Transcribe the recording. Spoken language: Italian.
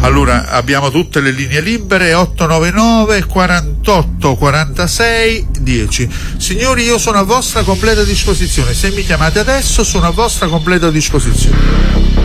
Allora, abbiamo tutte le linee libere, 899 48 46 10. Signori, io sono a vostra completa disposizione. Se mi chiamate adesso, sono a vostra completa disposizione.